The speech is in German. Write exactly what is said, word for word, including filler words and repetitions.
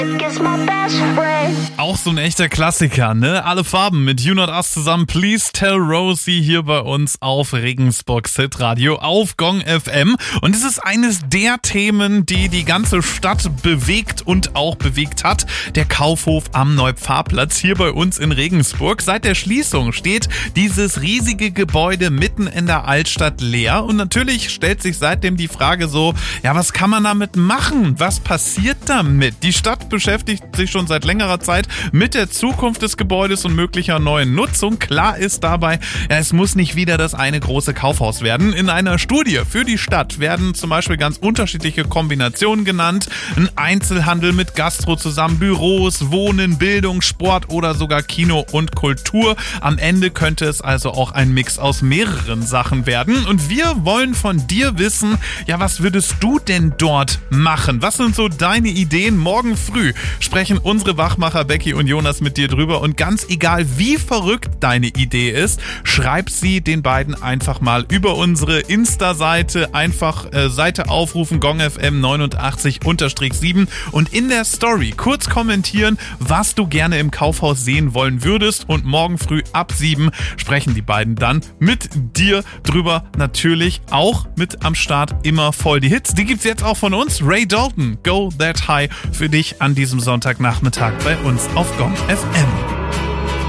Auch so ein echter Klassiker, ne? Alle Farben mit You Not Us zusammen. Please Tell Rosie hier bei uns auf Regensburgs Hitradio auf Gong F M. Und es ist eines der Themen, die die ganze Stadt bewegt und auch bewegt hat. Der Kaufhof am Neupfarrplatz hier bei uns in Regensburg. Seit der Schließung steht dieses riesige Gebäude mitten in der Altstadt leer. Und natürlich stellt sich seitdem die Frage so, ja, was kann man damit machen? Was passiert damit? Die Stadt beschäftigt sich schon seit längerer Zeit mit der Zukunft des Gebäudes und möglicher neuen Nutzung. Klar ist dabei, ja, es muss nicht wieder das eine große Kaufhaus werden. In einer Studie für die Stadt werden zum Beispiel ganz unterschiedliche Kombinationen genannt. Ein Einzelhandel mit Gastro zusammen, Büros, Wohnen, Bildung, Sport oder sogar Kino und Kultur. Am Ende könnte es also auch ein Mix aus mehreren Sachen werden. Und wir wollen von dir wissen, ja, was würdest du denn dort machen? Was sind so deine Ideen? Morgen früh sprechen unsere Wachmacher Becky und Jonas mit dir drüber. Und ganz egal, wie verrückt deine Idee ist, schreib sie den beiden einfach mal über unsere Insta-Seite. Einfach äh, Seite aufrufen, Gong F M neunundachtzig sieben und in der Story kurz kommentieren, was du gerne im Kaufhaus sehen wollen würdest. Und morgen früh ab sieben sprechen die beiden dann mit dir drüber. Natürlich auch mit am Start immer voll die Hits. Die gibt's jetzt auch von uns. Ray Dalton, Go That High für dich an diesem Sonntagnachmittag bei uns auf Gong F M.